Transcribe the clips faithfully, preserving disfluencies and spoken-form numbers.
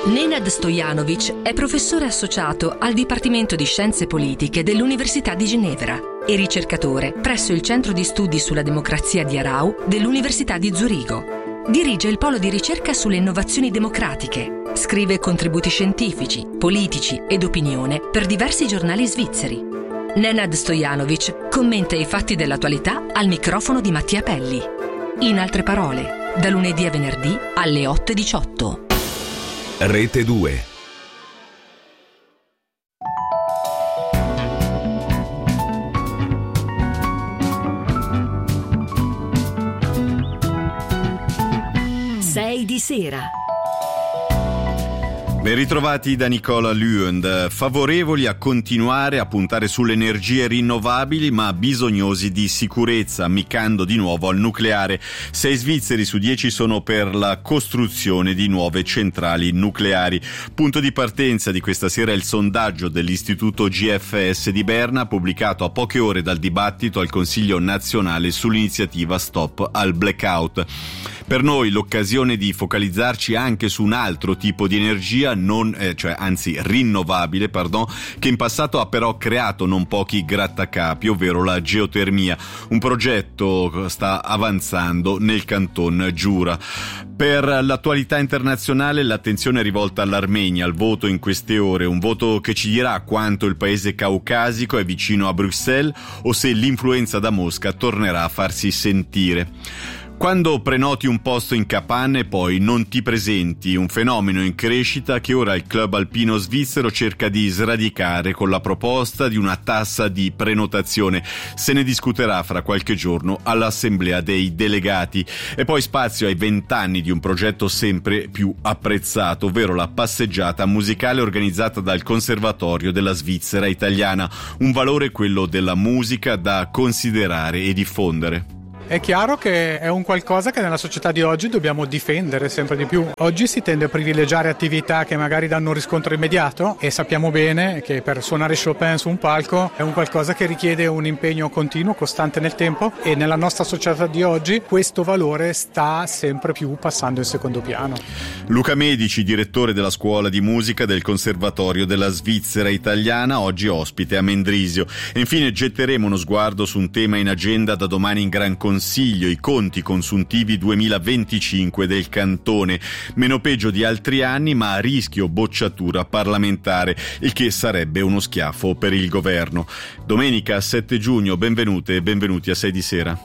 Nenad Stojanovic è professore associato al Dipartimento di Scienze Politiche dell'Università di Ginevra e ricercatore presso il Centro di Studi sulla Democrazia di Aarau dell'Università di Zurigo. Dirige il polo di ricerca sulle innovazioni democratiche. Scrive contributi scientifici, politici ed opinione per diversi giornali svizzeri. Nenad Stojanovic commenta i fatti dell'attualità al microfono di Mattia Pelli. In altre parole, da lunedì a venerdì alle otto e diciotto. Rete due. sei di sera. Ben ritrovati da Nicola Luend, favorevoli a continuare a puntare sulle energie rinnovabili ma bisognosi di sicurezza, ammiccando di nuovo al nucleare. Sei svizzeri su dieci sono per la costruzione di nuove centrali nucleari. Punto di partenza di questa sera è il sondaggio dell'Istituto G F S di Berna, pubblicato a poche ore dal dibattito al Consiglio nazionale sull'iniziativa Stop al Blackout. Per noi l'occasione di focalizzarci anche su un altro tipo di energia, non, eh, cioè anzi rinnovabile, pardon, che in passato ha però creato non pochi grattacapi, ovvero la geotermia. Un progetto sta avanzando nel canton Giura. Per l'attualità internazionale l'attenzione è rivolta all'Armenia, al voto in queste ore, un voto che ci dirà quanto il paese caucasico è vicino a Bruxelles o se l'influenza da Mosca tornerà a farsi sentire. Quando prenoti un posto in capanne e poi non ti presenti, un fenomeno in crescita che ora il club alpino svizzero cerca di sradicare con la proposta di una tassa di prenotazione. Se ne discuterà fra qualche giorno all'assemblea dei delegati. E poi spazio ai vent'anni di un progetto sempre più apprezzato, ovvero la passeggiata musicale organizzata dal Conservatorio della Svizzera Italiana. Un valore, quello della musica, da considerare e diffondere. È chiaro che è un qualcosa che nella società di oggi dobbiamo difendere sempre di più. Oggi si tende a privilegiare attività che magari danno un riscontro immediato e sappiamo bene che per suonare Chopin su un palco è un qualcosa che richiede un impegno continuo, costante nel tempo, e nella nostra società di oggi questo valore sta sempre più passando in secondo piano. Luca Medici, direttore della scuola di musica del Conservatorio della Svizzera Italiana, oggi ospite a Mendrisio. E infine getteremo uno sguardo su un tema in agenda da domani in Gran Consiglio, i conti consuntivi duemilaventicinque del cantone. Meno peggio di altri anni, ma a rischio bocciatura parlamentare, il che sarebbe uno schiaffo per il governo. Domenica sette giugno, benvenute e benvenuti a sei di sera.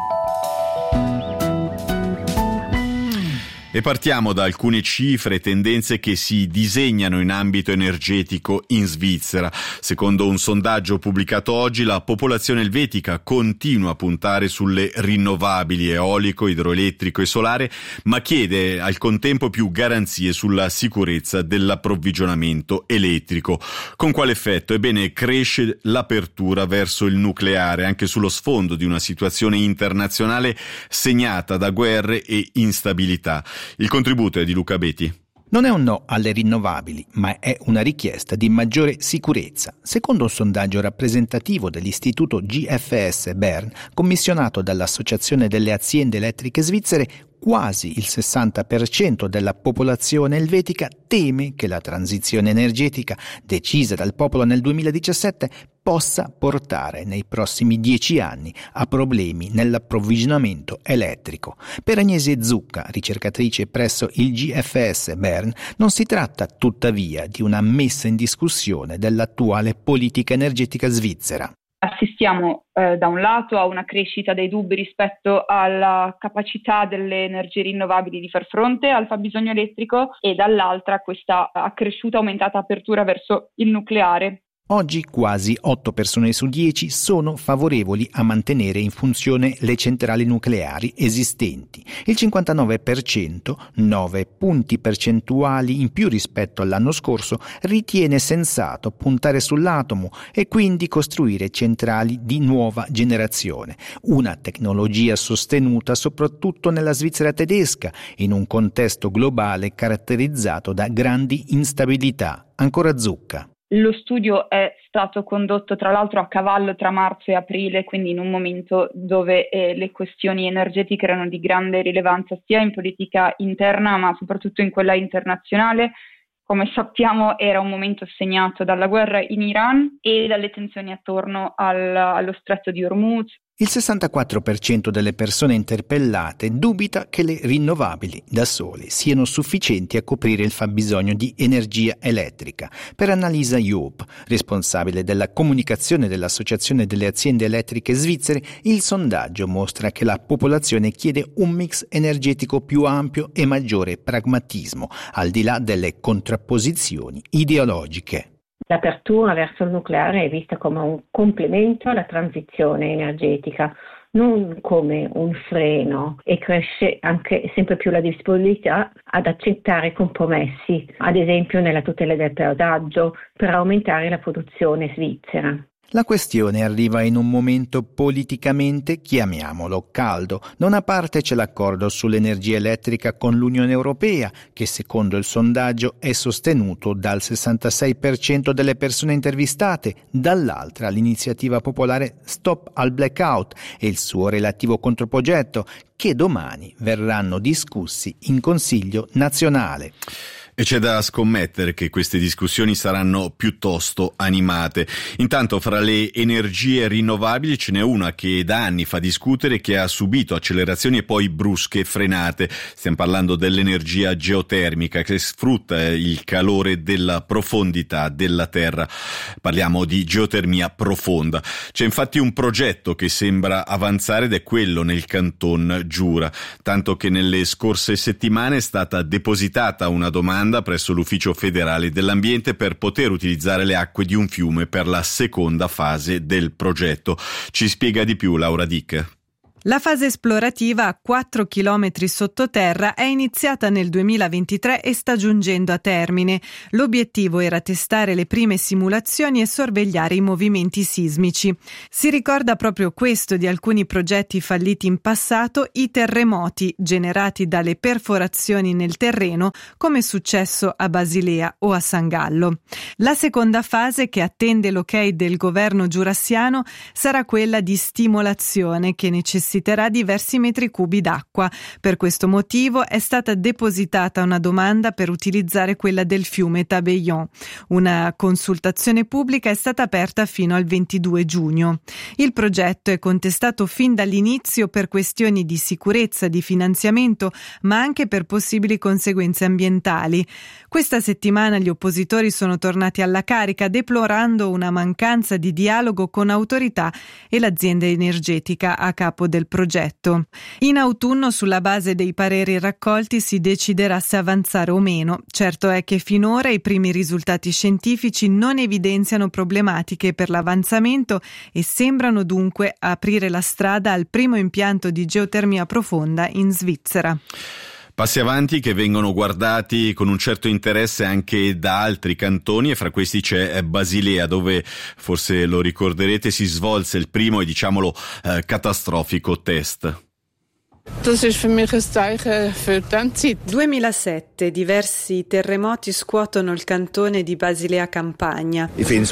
E partiamo da alcune cifre e tendenze che si disegnano in ambito energetico in Svizzera. Secondo un sondaggio pubblicato oggi, la popolazione elvetica continua a puntare sulle rinnovabili, eolico, idroelettrico e solare, ma chiede al contempo più garanzie sulla sicurezza dell'approvvigionamento elettrico. Con quale effetto? Ebbene, cresce l'apertura verso il nucleare, anche sullo sfondo di una situazione internazionale segnata da guerre e instabilità. Il contributo è di Luca Beti. Non è un no alle rinnovabili, ma è una richiesta di maggiore sicurezza. Secondo un sondaggio rappresentativo dell'Istituto G F S Bern, commissionato dall'Associazione delle aziende elettriche svizzere, quasi il sessanta per cento della popolazione elvetica teme che la transizione energetica decisa dal popolo nel duemiladiciassette possa portare nei prossimi dieci anni a problemi nell'approvvigionamento elettrico. Per Agnese Zucca, ricercatrice presso il G F S Bern, non si tratta tuttavia di una messa in discussione dell'attuale politica energetica svizzera. Assistiamo eh, da un lato a una crescita dei dubbi rispetto alla capacità delle energie rinnovabili di far fronte al fabbisogno elettrico e dall'altra questa accresciuta, aumentata apertura verso il nucleare. Oggi quasi otto persone su dieci sono favorevoli a mantenere in funzione le centrali nucleari esistenti. Il cinquantanove per cento, nove punti percentuali in più rispetto all'anno scorso, ritiene sensato puntare sull'atomo e quindi costruire centrali di nuova generazione. Una tecnologia sostenuta soprattutto nella Svizzera tedesca, in un contesto globale caratterizzato da grandi instabilità. Ancora Zucca. Lo studio è stato condotto tra l'altro a cavallo tra marzo e aprile, quindi in un momento dove eh, le questioni energetiche erano di grande rilevanza sia in politica interna ma soprattutto in quella internazionale, come sappiamo era un momento segnato dalla guerra in Iran e dalle tensioni attorno al, allo stretto di Hormuz. Il sessantaquattro per cento delle persone interpellate dubita che le rinnovabili da sole siano sufficienti a coprire il fabbisogno di energia elettrica. Per Annalisa Joop, responsabile della comunicazione dell'Associazione delle aziende elettriche svizzere, il sondaggio mostra che la popolazione chiede un mix energetico più ampio e maggiore pragmatismo, al di là delle contrapposizioni ideologiche. L'apertura verso il nucleare è vista come un complemento alla transizione energetica, non come un freno, e cresce anche sempre più la disponibilità ad accettare compromessi, ad esempio nella tutela del paesaggio, per aumentare la produzione svizzera. La questione arriva in un momento politicamente, chiamiamolo, caldo. Da una parte c'è l'accordo sull'energia elettrica con l'Unione Europea, che secondo il sondaggio è sostenuto dal sessantasei per cento delle persone intervistate, dall'altra l'iniziativa popolare Stop al Blackout e il suo relativo controprogetto, che domani verranno discussi in Consiglio nazionale. E c'è da scommettere che queste discussioni saranno piuttosto animate. Intanto fra le energie rinnovabili ce n'è una che da anni fa discutere, che ha subito accelerazioni e poi brusche frenate. Stiamo parlando dell'energia geotermica, che sfrutta il calore della profondità della terra. Parliamo di geotermia profonda. C'è infatti un progetto che sembra avanzare ed è quello nel canton Giura, tanto che nelle scorse settimane è stata depositata una domanda presso l'Ufficio federale dell'ambiente per poter utilizzare le acque di un fiume per la seconda fase del progetto. Ci spiega di più Laura Dick. La fase esplorativa a quattro chilometri sottoterra è iniziata nel duemilaventitré e sta giungendo a termine. L'obiettivo era testare le prime simulazioni e sorvegliare i movimenti sismici. Si ricorda proprio questo di alcuni progetti falliti in passato, i terremoti generati dalle perforazioni nel terreno, come è successo a Basilea o a San Gallo. La seconda fase, che attende l'ok del governo giurassiano, sarà quella di stimolazione, che necessiterà diversi metri cubi d'acqua. Per questo motivo è stata depositata una domanda per utilizzare quella del fiume Tabellon. Una consultazione pubblica è stata aperta fino al ventidue giugno. Il progetto è contestato fin dall'inizio per questioni di sicurezza, di finanziamento, ma anche per possibili conseguenze ambientali. Questa settimana gli oppositori sono tornati alla carica, deplorando una mancanza di dialogo con autorità e l'azienda energetica a capo del progetto. In autunno, sulla base dei pareri raccolti, si deciderà se avanzare o meno. Certo è che finora i primi risultati scientifici non evidenziano problematiche per l'avanzamento e sembrano dunque aprire la strada al primo impianto di geotermia profonda in Svizzera. Passi avanti che vengono guardati con un certo interesse anche da altri cantoni, e fra questi c'è Basilea, dove, forse lo ricorderete, si svolse il primo e diciamolo eh, catastrofico test. duemilasette, diversi terremoti scuotono il cantone di Basilea Campagna.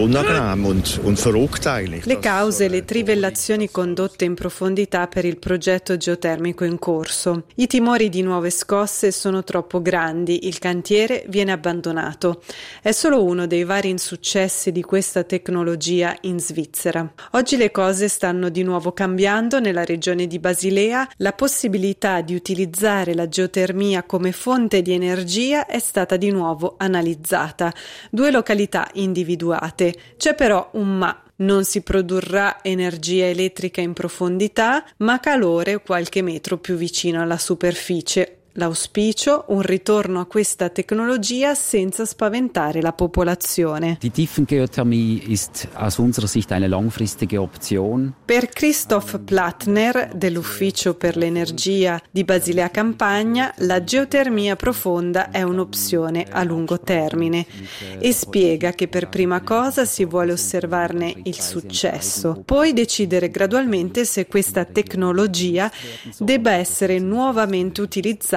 Le cause, le trivellazioni condotte in profondità per il progetto geotermico in corso. I timori di nuove scosse sono troppo grandi, il cantiere viene abbandonato. È solo uno dei vari insuccessi di questa tecnologia in Svizzera. Oggi le cose stanno di nuovo cambiando nella regione di Basilea. La possibilità possibilità di utilizzare la geotermia come fonte di energia è stata di nuovo analizzata. Due località individuate. C'è però un ma. Non si produrrà energia elettrica in profondità, ma calore qualche metro più vicino alla superficie. L'auspicio, un ritorno a questa tecnologia senza spaventare la popolazione. Die Tiefengeothermie ist aus unserer Sicht eine langfristige Option. Per Christoph Plattner, dell'Ufficio per l'Energia di Basilea Campagna, la geotermia profonda è un'opzione a lungo termine e spiega che per prima cosa si vuole osservarne il successo, poi decidere gradualmente se questa tecnologia debba essere nuovamente utilizzata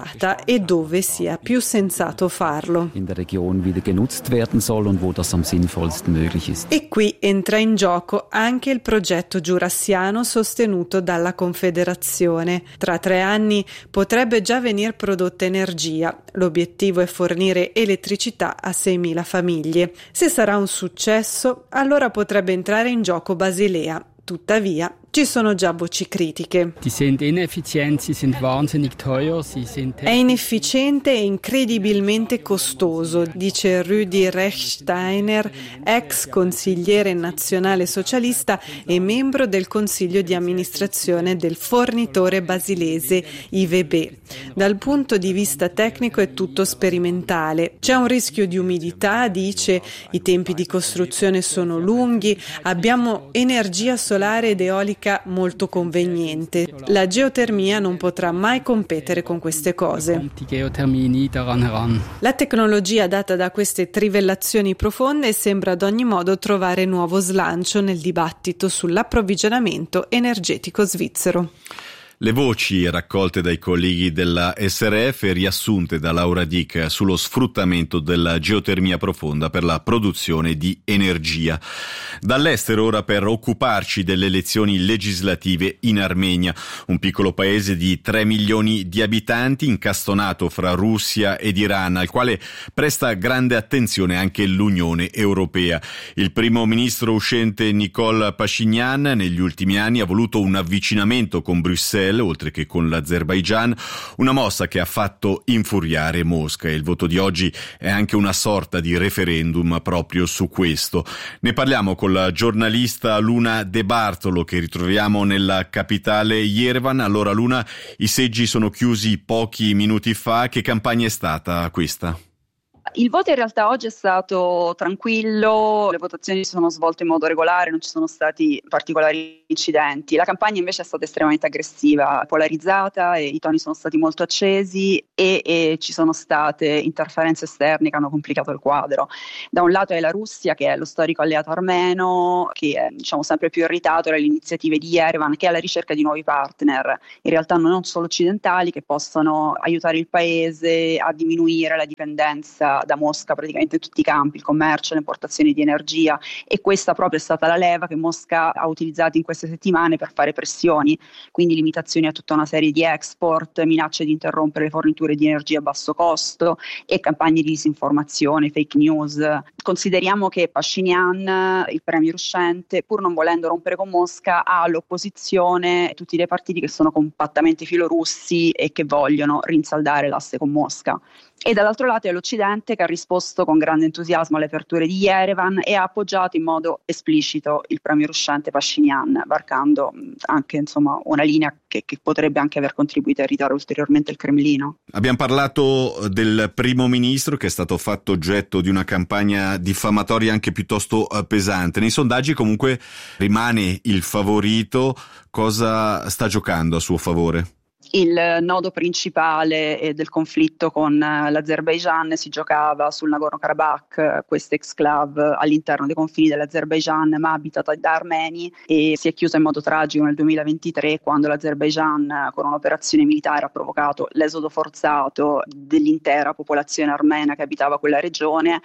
utilizzata e dove sia più sensato farlo. In der Region wieder genutzt werden soll und wo das am sinnvollsten möglich ist. E qui entra in gioco anche il progetto giurassiano sostenuto dalla Confederazione. Tra tre anni potrebbe già venir prodotta energia. L'obiettivo è fornire elettricità a seimila famiglie. Se sarà un successo, allora potrebbe entrare in gioco Basilea. Tuttavia, ci sono già voci critiche. Die sind ineffizient, sie sind wahnsinnig teuer, sie sind È inefficiente e incredibilmente costoso, dice Rüdi Rechsteiner, ex consigliere nazionale socialista e membro del consiglio di amministrazione del fornitore basilese I V B. Dal punto di vista tecnico è tutto sperimentale. C'è un rischio di umidità, dice, i tempi di costruzione sono lunghi, abbiamo energia solare ed eolica molto conveniente. La geotermia non potrà mai competere con queste cose. La tecnologia data da queste trivellazioni profonde sembra ad ogni modo trovare nuovo slancio nel dibattito sull'approvvigionamento energetico svizzero. Le voci raccolte dai colleghi della S R F e riassunte da Laura Dick sullo sfruttamento della geotermia profonda per la produzione di energia. Dall'estero ora per occuparci delle elezioni legislative in Armenia, un piccolo paese di tre milioni di abitanti incastonato fra Russia ed Iran, al quale presta grande attenzione anche l'Unione Europea. Il primo ministro uscente Nikol Pashinyan negli ultimi anni ha voluto un avvicinamento con Bruxelles oltre che con l'Azerbaigian, una mossa che ha fatto infuriare Mosca, e il voto di oggi è anche una sorta di referendum proprio su questo. Ne parliamo con la giornalista Luna De Bartolo, che ritroviamo nella capitale Yerevan. Allora Luna, i seggi sono chiusi pochi minuti fa, che campagna è stata questa? Il voto in realtà oggi è stato tranquillo, le votazioni si sono svolte in modo regolare, non ci sono stati particolari incidenti. La campagna invece è stata estremamente aggressiva, polarizzata, e i toni sono stati molto accesi e, e ci sono state interferenze esterne che hanno complicato il quadro. Da un lato è la Russia, che è lo storico alleato armeno, che è diciamo sempre più irritato dalle iniziative di Yerevan, che è alla ricerca di nuovi partner, in realtà non solo occidentali, che possano aiutare il paese a diminuire la dipendenza da Mosca praticamente in tutti i campi, il commercio, le importazioni di energia, e questa proprio è stata la leva che Mosca ha utilizzato in queste settimane per fare pressioni, quindi limitazioni a tutta una serie di export, minacce di interrompere le forniture di energia a basso costo e campagne di disinformazione, fake news. Consideriamo che Pashinyan, il premier uscente, pur non volendo rompere con Mosca, ha all'opposizione tutti dei partiti che sono compattamente filorussi e che vogliono rinsaldare l'asse con Mosca. E dall'altro lato è l'Occidente, che ha risposto con grande entusiasmo alle aperture di Yerevan e ha appoggiato in modo esplicito il premier uscente Pashinyan, varcando anche insomma una linea che, che potrebbe anche aver contribuito a irritare ulteriormente il Cremlino. Abbiamo parlato del primo ministro, che è stato fatto oggetto di una campagna diffamatoria anche piuttosto pesante. Nei sondaggi comunque rimane il favorito. Cosa sta giocando a suo favore? Il nodo principale del conflitto con l'Azerbaigian si giocava sul Nagorno-Karabakh, questa exclave all'interno dei confini dell'Azerbaigian ma abitata da armeni, e si è chiusa in modo tragico nel duemilaventitré, quando l'Azerbaigian con un'operazione militare ha provocato l'esodo forzato dell'intera popolazione armena che abitava quella regione,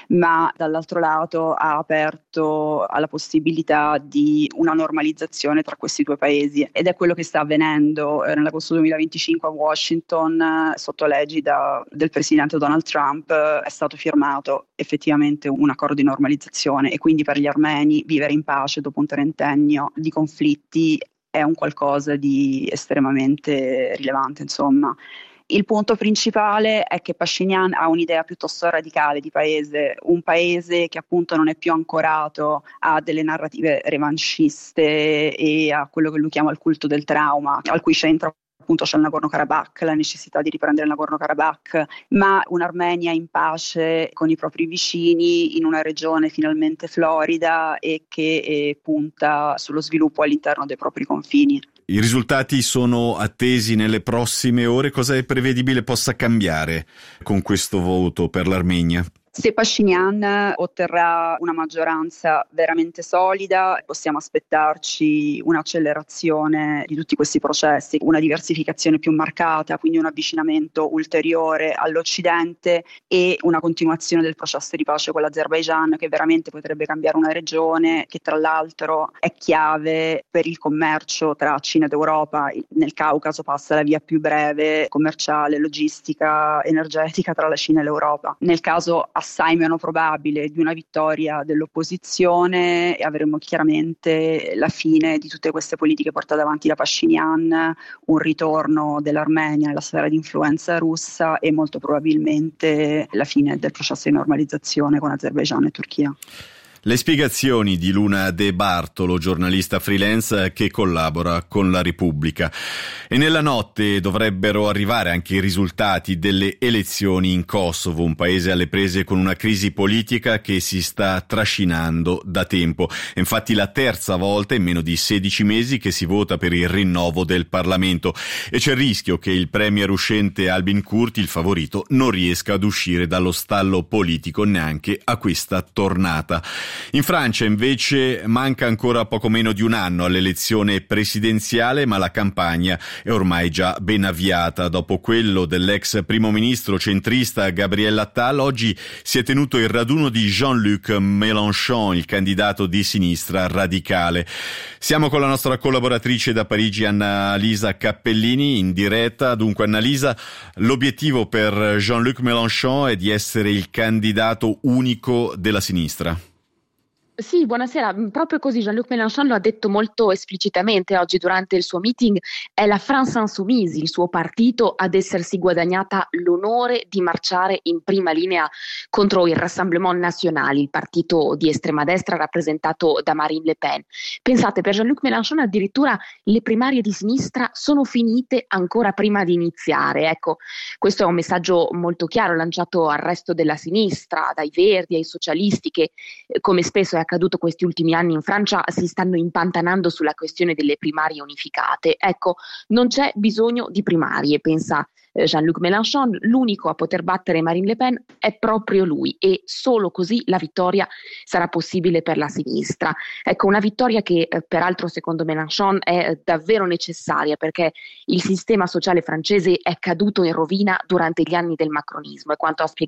ma dall'altro lato ha aperto alla possibilità di una normalizzazione tra questi due paesi, ed è quello che sta avvenendo nell'agosto duemilaventicinque a Washington. Sotto l'egida del presidente Donald Trump è stato firmato effettivamente un accordo di normalizzazione, e quindi per gli armeni vivere in pace dopo un trentennio di conflitti è un qualcosa di estremamente rilevante, insomma. Il punto principale è che Pashinyan ha un'idea piuttosto radicale di paese, un paese che appunto non è più ancorato a delle narrative revanchiste e a quello che lui chiama il culto del trauma, al cui centro appunto c'è il Nagorno-Karabakh, la necessità di riprendere il Nagorno-Karabakh, ma un'Armenia in pace con i propri vicini in una regione finalmente florida e che eh, punta sullo sviluppo all'interno dei propri confini. I risultati sono attesi nelle prossime ore. Cosa è prevedibile possa cambiare con questo voto per l'Armenia? Se Pashinyan otterrà una maggioranza veramente solida, possiamo aspettarci un'accelerazione di tutti questi processi, una diversificazione più marcata, quindi un avvicinamento ulteriore all'Occidente e una continuazione del processo di pace con l'Azerbaigian, che veramente potrebbe cambiare una regione che tra l'altro è chiave per il commercio tra Cina ed Europa. Nel Caucaso passa la via più breve commerciale, logistica, energetica tra la Cina e l'Europa. Nel caso assai meno probabile di una vittoria dell'opposizione e avremo chiaramente la fine di tutte queste politiche portate avanti da Pashinyan, un ritorno dell'Armenia nella sfera di influenza russa e molto probabilmente la fine del processo di normalizzazione con Azerbaigian e Turchia. Le spiegazioni di Luna De Bartolo, giornalista freelance che collabora con la Repubblica. E nella notte dovrebbero arrivare anche i risultati delle elezioni in Kosovo, un paese alle prese con una crisi politica che si sta trascinando da tempo. È infatti la terza volta in meno di sedici mesi che si vota per il rinnovo del Parlamento e c'è il rischio che il premier uscente Albin Kurti, il favorito, non riesca ad uscire dallo stallo politico neanche a questa tornata. In Francia invece manca ancora poco meno di un anno all'elezione presidenziale, ma la campagna è ormai già ben avviata. Dopo quello dell'ex primo ministro centrista Gabriel Attal, oggi si è tenuto il raduno di Jean-Luc Mélenchon, il candidato di sinistra radicale. Siamo con la nostra collaboratrice da Parigi, Annalisa Cappellini, in diretta. Dunque, Annalisa, l'obiettivo per Jean-Luc Mélenchon è di essere il candidato unico della sinistra. Sì, buonasera. Proprio così Jean-Luc Mélenchon lo ha detto molto esplicitamente oggi durante il suo meeting. È la France Insoumise, il suo partito, ad essersi guadagnata l'onore di marciare in prima linea contro il Rassemblement National, il partito di estrema destra rappresentato da Marine Le Pen. Pensate, per Jean-Luc Mélenchon addirittura le primarie di sinistra sono finite ancora prima di iniziare. Ecco, questo è un messaggio molto chiaro lanciato al resto della sinistra, dai Verdi ai socialisti, che come spesso è accaduto questi ultimi anni in Francia, si stanno impantanando sulla questione delle primarie unificate. Ecco, non c'è bisogno di primarie, pensa eh, Jean-Luc Mélenchon, l'unico a poter battere Marine Le Pen è proprio lui e solo così la vittoria sarà possibile per la sinistra. Ecco, una vittoria che eh, peraltro secondo Mélenchon è eh, davvero necessaria perché il sistema sociale francese è caduto in rovina durante gli anni del macronismo e quanto ha spiegato